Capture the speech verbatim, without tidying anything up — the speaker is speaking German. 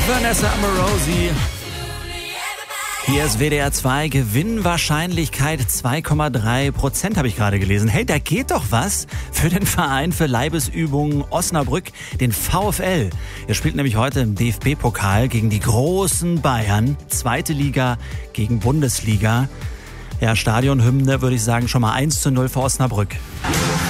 Vanessa Amorosi. Hier ist W D R zwei, Gewinnwahrscheinlichkeit zwei Komma drei Prozent habe ich gerade gelesen. Hey, da geht doch was für den Verein für Leibesübungen Osnabrück, den VfL. Er spielt nämlich heute im D F B-Pokal gegen die großen Bayern, zweite Liga gegen Bundesliga. Ja, Stadionhymne würde ich sagen schon mal eins zu null für Osnabrück.